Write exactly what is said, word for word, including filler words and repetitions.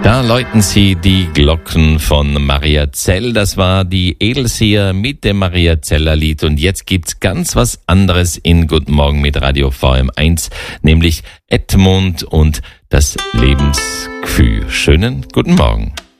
Da läuten sie die Glocken von Mariazell. Das war die Edelseher mit dem Mariazeller Lied. Und jetzt gibt's ganz was anderes in Guten Morgen mit Radio V M eins, nämlich Edmund und das Lebensgefühl. Schönen guten Morgen.